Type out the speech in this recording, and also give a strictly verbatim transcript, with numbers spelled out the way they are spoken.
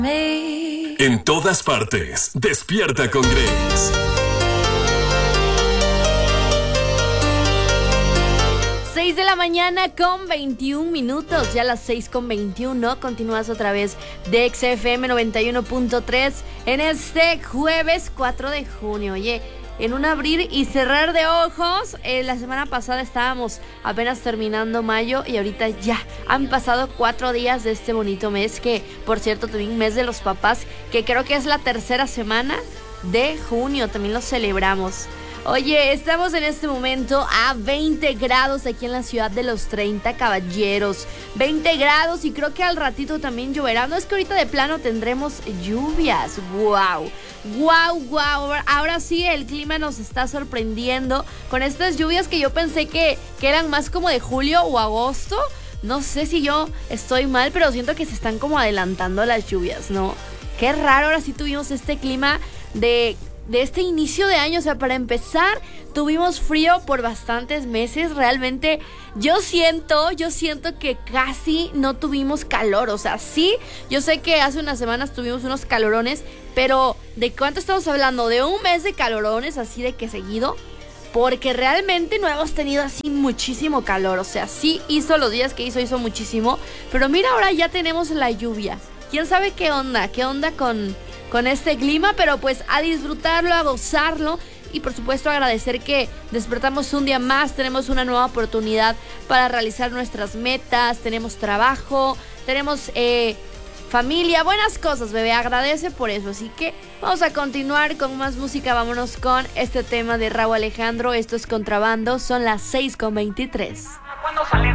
En todas partes, despierta con Grace. seis de la mañana con veintiún minutos, ya las seis con veintiuno. Continúas otra vez de X F M noventa y uno punto tres en este jueves cuatro de junio. Oye, en un abrir y cerrar de ojos, eh, la semana pasada estábamos apenas terminando mayo y ahorita ya han pasado cuatro días de este bonito mes, que por cierto también mes de los papás, que creo que es la tercera semana de junio, también lo celebramos. Oye, estamos en este momento a veinte grados aquí en la ciudad de los treinta caballeros. veinte grados y creo que al ratito también lloverá. No, es que ahorita de plano tendremos lluvias. ¡Wow! ¡Wow, wow! Ahora sí el clima nos está sorprendiendo con estas lluvias que yo pensé que, que eran más como de julio o agosto. No sé si yo estoy mal, pero siento que se están como adelantando las lluvias, ¿no? Qué raro, ahora sí tuvimos este clima de... de este inicio de año. O sea, para empezar, tuvimos frío por bastantes meses. Realmente yo siento, yo siento que casi no tuvimos calor. O sea, sí, yo sé que hace unas semanas tuvimos unos calorones, pero ¿de cuánto estamos hablando? ¿De un mes de calorones así de que seguido? Porque realmente no hemos tenido así muchísimo calor. O sea, sí hizo los días que hizo, hizo muchísimo. Pero mira, ahora ya tenemos la lluvia. ¿Quién sabe qué onda? ¿Qué onda con... con este clima? Pero pues a disfrutarlo, a gozarlo y por supuesto agradecer que despertamos un día más, tenemos una nueva oportunidad para realizar nuestras metas, tenemos trabajo, tenemos eh, familia, buenas cosas, bebé, agradece por eso. Así que vamos a continuar con más música, vámonos con este tema de Rauw Alejandro, esto es Contrabando, son las seis con veintitrés.